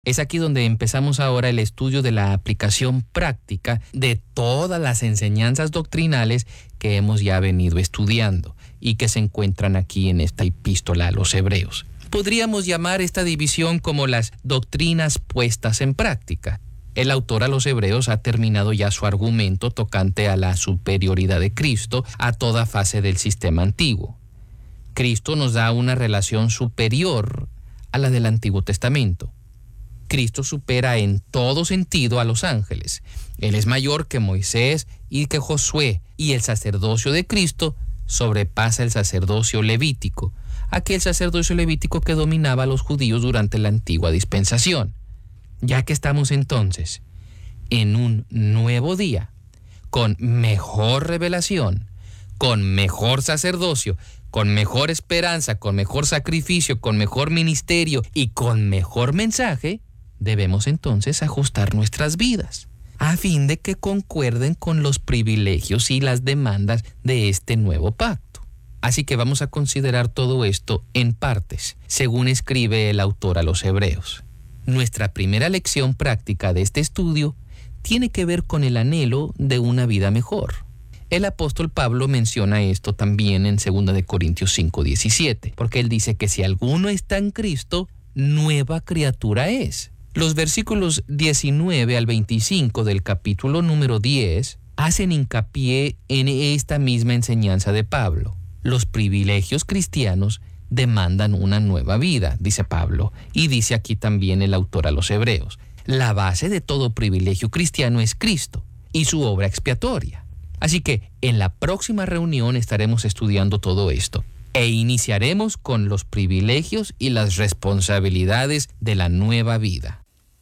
Es aquí donde empezamos ahora el estudio de la aplicación práctica de todas las enseñanzas doctrinales que hemos ya venido estudiando y que se encuentran aquí en esta epístola a los Hebreos. Podríamos llamar esta división como las doctrinas puestas en práctica. El autor a los Hebreos ha terminado ya su argumento tocante a la superioridad de Cristo a toda fase del sistema antiguo. Cristo nos da una relación superior a la del Antiguo Testamento. Cristo supera en todo sentido a los ángeles. Él es mayor que Moisés y que Josué, y el sacerdocio de Cristo sobrepasa el sacerdocio levítico, aquel sacerdocio levítico que dominaba a los judíos durante la antigua dispensación. Ya que estamos entonces en un nuevo día, con mejor revelación, con mejor sacerdocio, con mejor esperanza, con mejor sacrificio, con mejor ministerio y con mejor mensaje, debemos entonces ajustar nuestras vidas a fin de que concuerden con los privilegios y las demandas de este nuevo pacto. Así que vamos a considerar todo esto en partes, según escribe el autor a los Hebreos. Nuestra primera lección práctica de este estudio tiene que ver con el anhelo de una vida mejor. El apóstol Pablo menciona esto también en 2 de Corintios 5:17, porque él dice que si alguno está en Cristo, nueva criatura es. Los versículos 19 al 25 del capítulo número 10 hacen hincapié en esta misma enseñanza de Pablo. Los privilegios cristianos demandan una nueva vida, dice Pablo, y dice aquí también el autor a los Hebreos. La base de todo privilegio cristiano es Cristo y su obra expiatoria. Así que en la próxima reunión estaremos estudiando todo esto e iniciaremos con los privilegios y las responsabilidades de la nueva vida.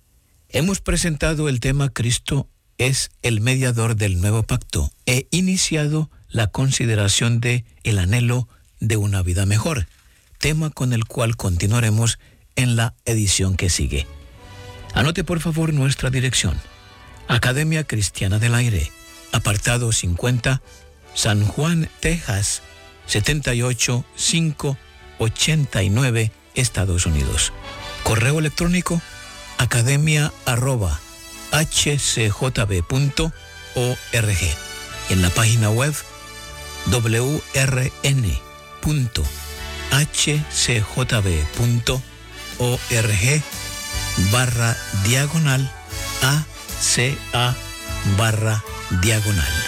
Hemos presentado el tema Cristo es el mediador del nuevo pacto e iniciado la consideración de el anhelo de una vida mejor, tema con el cual continuaremos en la edición que sigue. Anote por favor nuestra dirección: Academia Cristiana del Aire, apartado 50, San Juan, Texas, 78589, Estados Unidos. Correo electrónico academia@hcjb.org, y en la página web wrn.hcjb.org/ACA/.